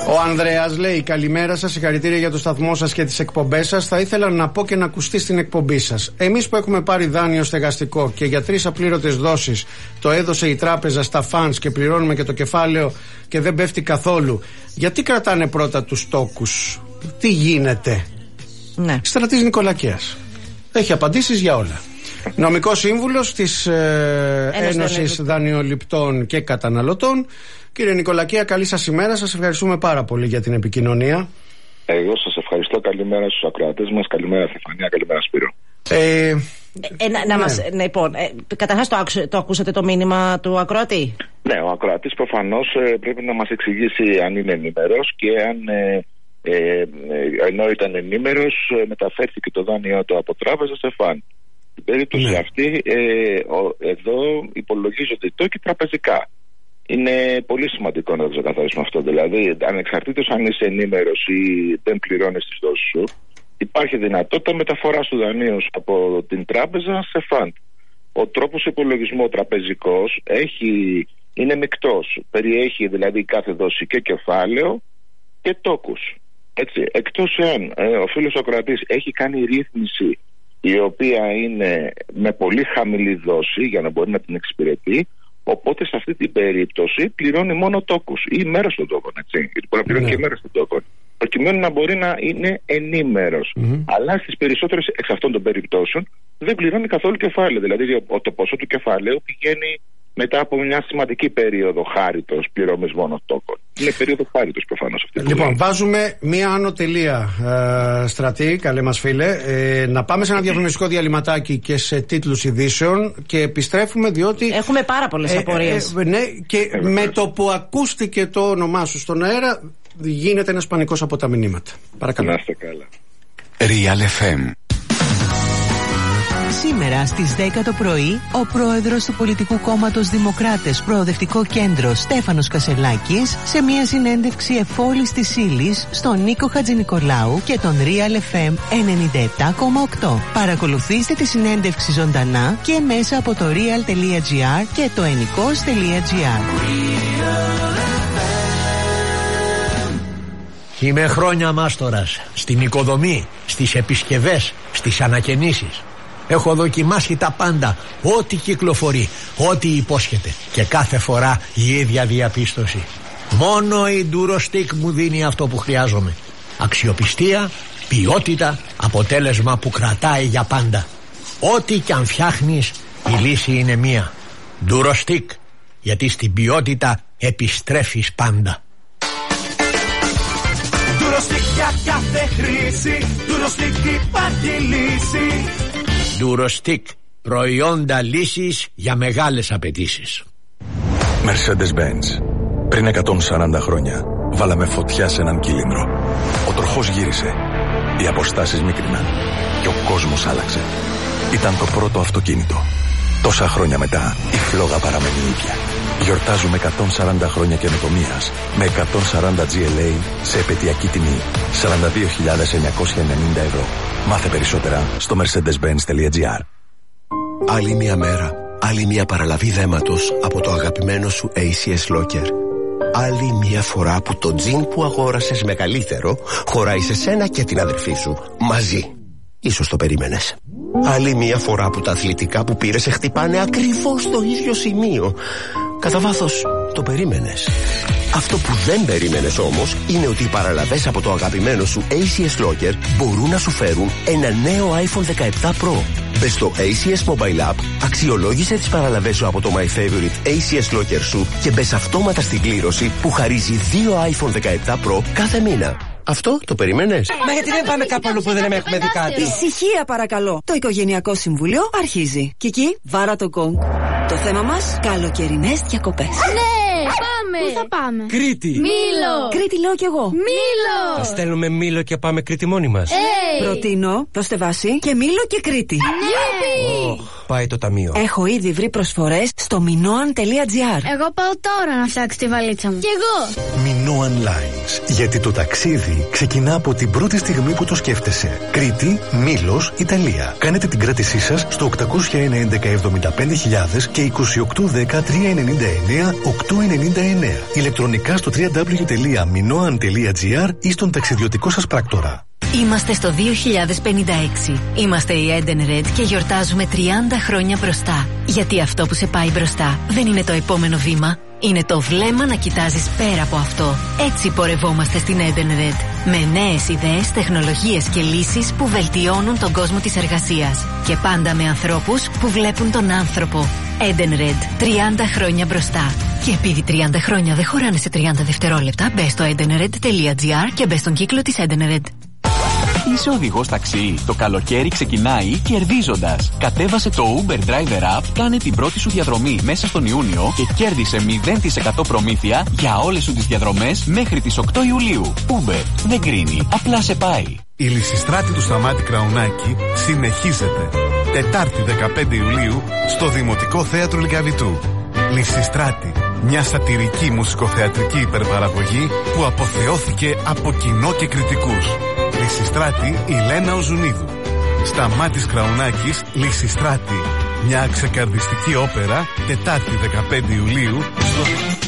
Ο Ανδρέας λέει: καλημέρα σας, συγχαρητήρια για το σταθμό σας και τις εκπομπές σας. Θα ήθελα να πω και να ακουστεί στην εκπομπή σας. Εμείς που έχουμε πάρει δάνειο στεγαστικό και για 3 απλήρωτες δόσεις το έδωσε η τράπεζα στα φαντς και πληρώνουμε και το κεφάλαιο και δεν πέφτει καθόλου, γιατί κρατάνε πρώτα τους τόκους? Τι γίνεται? Ναι. Στρατής Νικολακέας έχει απαντήσεις για όλα. Νομικός σύμβουλος της Ένωσης Δανειοληπτών και Καταναλωτών. Κύριε Νικολακέα, καλή σας ημέρα. Σας ευχαριστούμε πάρα πολύ για την επικοινωνία. Εγώ σας ευχαριστώ. Καλημέρα στους ακροατές μας. Καλημέρα Στεφανία, καλημέρα Σπύρο. Λοιπόν, καταρχάς το ακούσατε το μήνυμα του ακροατή? Ναι, ο ακροατής προφανώς πρέπει να μας εξηγήσει αν είναι ενήμερος και αν ενώ ήταν ενήμερος μεταφέρθηκε το δάνειό του από τράπεζα σε φαν. Στην περίπτωση αυτή εδώ υπολογίζονται οι τόκοι τραπεζικά. Είναι πολύ σημαντικό να το ξεκαθαρίσουμε αυτό. Δηλαδή, ανεξαρτήτως αν είσαι ενήμερος ή δεν πληρώνεις τις δόσεις σου, υπάρχει δυνατότητα μεταφοράς του δανείου από την τράπεζα σε φαντ. Ο τρόπος υπολογισμού τραπεζικός είναι μεικτός. Περιέχει δηλαδή κάθε δόση και κεφάλαιο και τόκους. Έτσι, εκτός εάν ο φίλος ακροατής έχει κάνει ρύθμιση η οποία είναι με πολύ χαμηλή δόση για να μπορεί να την εξυπηρετεί, οπότε σε αυτή την περίπτωση πληρώνει μόνο τόκους ή μέρος των τόκων, έτσι, γιατί μπορεί να πληρώνει και μέρος των τόκων, προκειμένου να μπορεί να είναι ενήμερος. Αλλά στις περισσότερες εξ αυτών των περιπτώσεων δεν πληρώνει καθόλου κεφάλαιο, δηλαδή το ποσό του κεφαλαίου πηγαίνει μετά από μια σημαντική περίοδο χάριτος πληρωμής μόνο τόκων. Είναι περίοδο χάριτος προφανώς αυτή. Λοιπόν, βάζουμε μία άνω τελεία, Στρατή, καλέ μας φίλε. Να πάμε σε ένα διαφημιστικό διαλυματάκι και σε τίτλους ειδήσεων και επιστρέφουμε, διότι έχουμε πάρα πολλές απορίες. Ναι, και με το που ακούστηκε το όνομά σου στον αέρα γίνεται ένας πανικός από τα μηνύματα. Παρακαλώ. Να είστε καλά. Real FM. Σήμερα στις 10 το πρωί, ο πρόεδρος του πολιτικού κόμματος Δημοκράτες Προοδευτικό Κέντρο, Στέφανος Κασελάκης, σε μια συνέντευξη εφόλης της ύλης στον Νίκο Χατζηνικολάου και τον Real FM 97,8. Παρακολουθήστε τη συνέντευξη ζωντανά και μέσα από το real.gr και το ενικός.gr. Είμαι χρόνια μάστορας στην οικοδομή, στις επισκευές, στις ανακαινήσεις. Έχω δοκιμάσει τα πάντα, ό,τι κυκλοφορεί, ό,τι υπόσχεται, και κάθε φορά η ίδια διαπίστωση. Μόνο η Durostec μου δίνει αυτό που χρειάζομαι. Αξιοπιστία, ποιότητα, αποτέλεσμα που κρατάει για πάντα. Ό,τι κι αν φτιάχνεις, η λύση είναι μία. Durostec, γιατί στην ποιότητα επιστρέφεις πάντα. Durostec για κάθε χρήση, Durostec υπάρχει λύση. Durostec, προϊόντα λύσης για μεγάλες απαιτήσεις. Mercedes-Benz. Πριν 140 χρόνια βάλαμε φωτιά σε έναν κύλινδρο. Ο τροχός γύρισε, οι αποστάσεις μίκριναν και ο κόσμος άλλαξε. Ήταν το πρώτο αυτοκίνητο. Τόσα χρόνια μετά η φλόγα παραμένει ίδια. Γιορτάζουμε 140 χρόνια καινοτομίας με 140 GLA σε επαιτειακή τιμή 42.990 ευρώ. Μάθε περισσότερα στο mercedes-benz.gr. Άλλη μια μέρα, άλλη μια παραλαβή δέματος από το αγαπημένο σου ACS Locker. Άλλη μια φορά που το τζιν που αγόρασες μεγαλύτερο χωράει σε σένα και την αδερφή σου μαζί. Ίσως το περίμενες. Άλλη μια φορά που τα αθλητικά που πήρες σε χτυπάνε ακριβώς στο ίδιο σημείο. Κατά βάθος, το περίμενες. Αυτό που δεν περίμενες όμως είναι ότι οι παραλαβές από το αγαπημένο σου ACS Locker μπορούν να σου φέρουν ένα νέο iPhone 17 Pro. Μπες στο ACS Mobile App, αξιολόγησε τις παραλαβές σου από το My Favorite ACS Locker σου και μπες αυτόματα στην κλήρωση που χαρίζει 2 iPhone 17 Pro κάθε μήνα. Αυτό το περιμένες? Μα γιατί δεν πάμε κάπου αλλού που δεν έχουμε δει κάτι? Ησυχία παρακαλώ. Το Οικογενειακό Συμβούλιο αρχίζει. Κική, βάρα το γκονγκ. Το θέμα μας, καλοκαιρινές διακοπές. Ναι, πάμε. Πού θα πάμε? Κρήτη. Μήλο. Κρήτη λέω κι εγώ. Μήλο. Θα στέλνουμε Μήλο και πάμε Κρήτη μόνοι μας. Hey. Προτείνω, δώστε βάση και Μήλο και Κρήτη. Ναι. πάει το ταμείο. Έχω ήδη βρει προσφορές στο minoan.gr. Εγώ πάω τώρα να φτιάξω τη βαλίτσα μου. Κι εγώ. Minoan Lines. Γιατί το ταξίδι ξεκινά από την πρώτη στιγμή που το σκέφτεσαι. Κρήτη, Μήλος, Ιταλία. Κάνετε την κράτησή σας στο 801 11 και 2810 399 899. Ηλεκτρονικά στο www.minoan.gr ή στον ταξιδιωτικό σας πράκτορα. Είμαστε στο 2056. Είμαστε η Eden Red και γιορτάζουμε 30 χρόνια μπροστά. Γιατί αυτό που σε πάει μπροστά δεν είναι το επόμενο βήμα. Είναι το βλέμμα να κοιτάζεις πέρα από αυτό. Έτσι πορευόμαστε στην Eden Red. Με νέες ιδέες, τεχνολογίες και λύσεις που βελτιώνουν τον κόσμο της εργασίας. Και πάντα με ανθρώπους που βλέπουν τον άνθρωπο. Eden Red. 30 χρόνια μπροστά. Και επειδή 30 χρόνια δεν χωράνε σε 30 δευτερόλεπτα, μπες στο edenred.gr και μπες στον κύκλο της Eden Red. Είσαι οδηγός ταξί. Το καλοκαίρι ξεκινάει κερδίζοντας. Κατέβασε το Uber Driver App, κάνε την πρώτη σου διαδρομή μέσα στον Ιούνιο και κέρδισε 0% προμήθεια για όλες σου τις διαδρομές μέχρι τις 8 Ιουλίου. Uber δεν κρίνει, απλά σε πάει. Η Λυσιστράτη του Σταμάτη Κραουνάκη συνεχίζεται. Τετάρτη 15 Ιουλίου στο Δημοτικό Θέατρο Λυκαβητού. Λυσιστράτη, μια σατυρική μουσικοθεατρική υπερπαραγωγή που αποθεώθηκε από κοινό και κριτικούς. Λυσιστράτη η Λένα Οζουνίδου. Σταμάτης Κραουνάκης, Λυσιστράτη. Μια ξεκαρδιστική όπερα, Τετάρτη 15 Ιουλίου στο...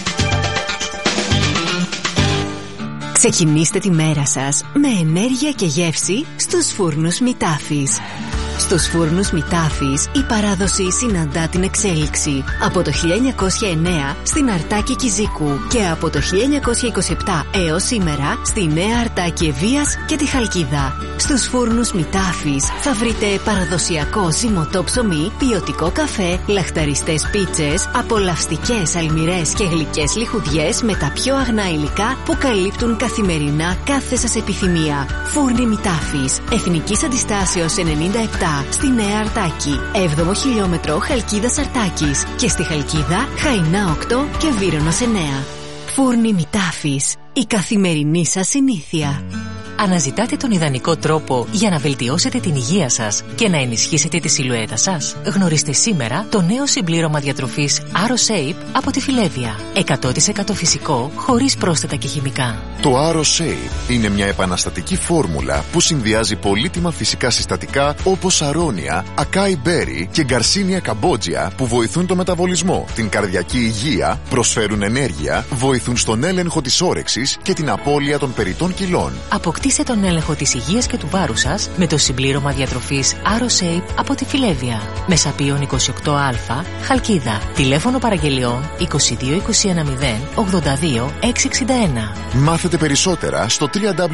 Ξεκινήστε τη μέρα σας με ενέργεια και γεύση στους φούρνους Μητάφης. Στους φούρνους Μητάφης η παράδοση συναντά την εξέλιξη. Από το 1909 στην Αρτάκη Κιζίκου και από το 1927 έως σήμερα στη Νέα Αρτάκη Ευβοίας και τη Χαλκίδα. Στους φούρνους Μητάφης θα βρείτε παραδοσιακό ζυμωτό ψωμί, ποιοτικό καφέ, λαχταριστές πίτσες, απολαυστικές αλμυρές και γλυκές λιχουδιές με τα πιο αγνά υλικά που καλύπτουν καθημερινά κάθε σας επιθυμία. Φούρνοι Μητάφης, Εθνικής Αντιστάσεως 97 στη Νέα Αρτάκη, 7ο χιλιόμετρο Χαλκίδας Αρτάκης και στη Χαλκίδα Χαϊνά 8 και Βύρονος 9. Φούρνοι Μητάφης, η καθημερινή σας συνήθεια. Αναζητάτε τον ιδανικό τρόπο για να βελτιώσετε την υγεία σας και να ενισχύσετε τη σιλουέτα σας? Γνωρίστε σήμερα το νέο συμπλήρωμα διατροφής AroShape από τη Φιλέβια. 100% φυσικό, χωρίς πρόσθετα και χημικά. Το AroShape είναι μια επαναστατική φόρμουλα που συνδυάζει πολύτιμα φυσικά συστατικά όπως αρώνια, ακάι μπέρι και γκαρσίνια καμπότζια που βοηθούν το μεταβολισμό, την καρδιακή υγεία, προσφέρουν ενέργεια, βοηθούν στον έλεγχο της όρεξης και την απώλεια των περιττών κιλών. Αποκτήστε τον έλεγχο της υγείας και του βάρους σας με το συμπλήρωμα διατροφής AroShape από τη Φιλέβια. Μεσαπίων 28α, Χαλκίδα. Τηλέφωνο παραγγελιών 22 210 82 661. Μάθετε περισσότερα στο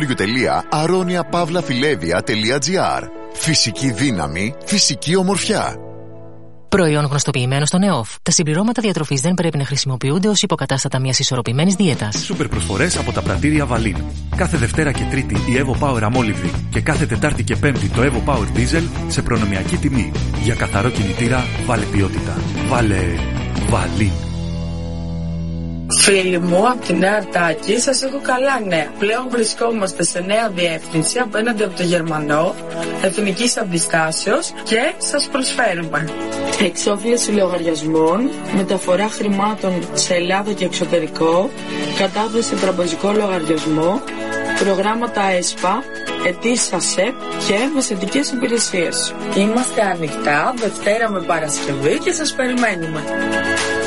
www.aroniapavlafilevia.gr. Φυσική δύναμη, φυσική ομορφιά. Προϊόν γνωστοποιημένο στο ΕΟΦ. Τα συμπληρώματα διατροφής δεν πρέπει να χρησιμοποιούνται ως υποκατάστατα μιας ισορροπημένης δίαιτας. Σούπερ προσφορές από τα πρατήρια Βαλίν. Κάθε Δευτέρα και Τρίτη η Evo Power Αμόλυβδη και κάθε Τετάρτη και Πέμπτη το Evo Power Diesel σε προνομιακή τιμή. Για καθαρό κινητήρα, βάλε ποιότητα. Βάλε Βαλίν. Φίλοι μου, από τη Νέα Αρτάκη σας έχω καλά νέα. Πλέον βρισκόμαστε σε νέα διεύθυνση απέναντι από το Γερμανό, Εθνικής Αντιστάσεως και σας προσφέρουμε εξόφληση λογαριασμών, μεταφορά χρημάτων σε Ελλάδα και εξωτερικό, κατάθεση τραπεζικό λογαριασμό, προγράμματα ΕΣΠΑ, αιτήσεις ΑΣΕΠ και μεσαιτικές υπηρεσίες. Είμαστε ανοιχτά Δευτέρα με Παρασκευή και σας περιμένουμε.